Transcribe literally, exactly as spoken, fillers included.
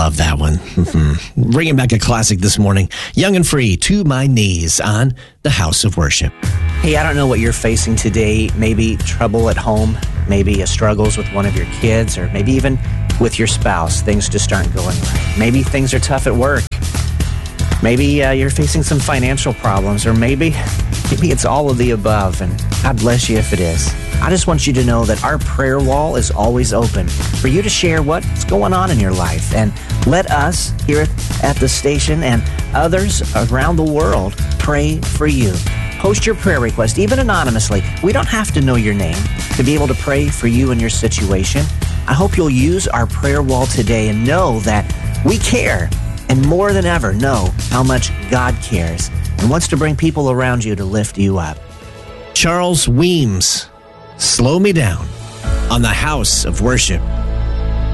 love that one. Bringing back a classic this morning. Young and Free, To My Knees on the House of Worship. Hey, I don't know what you're facing today. Maybe trouble at home, maybe struggles with one of your kids, or maybe even with your spouse. Things just aren't going right. Maybe things are tough at work. Maybe uh, you're facing some financial problems, or maybe, maybe it's all of the above, and God bless you if it is. I just want you to know that our prayer wall is always open for you to share what's going on in your life, and let us here at the station and others around the world pray for you. Post your prayer request, even anonymously. We don't have to know your name to be able to pray for you and your situation. I hope you'll use our prayer wall today and know that we care, and more than ever know how much God cares and wants to bring people around you to lift you up. Charles Weems, Slow Me Down on the House of Worship.